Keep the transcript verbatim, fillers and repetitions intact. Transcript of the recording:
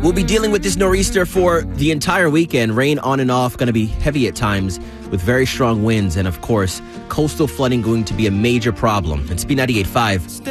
We'll be dealing with this nor'easter for the entire weekend. Rain on and off, going to be heavy at times with very strong winds. And, of course, coastal flooding going to be a major problem. It's B ninety-eight point five.